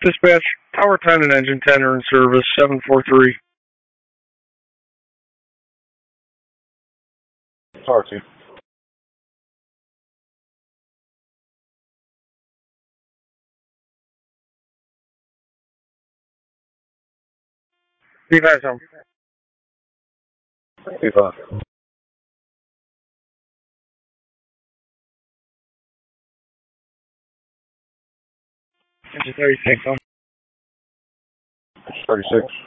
Dispatch, Tower 10 and Engine 10 are in service, 743. Tower 2. B5 home. B5. Engine 36 home. 36.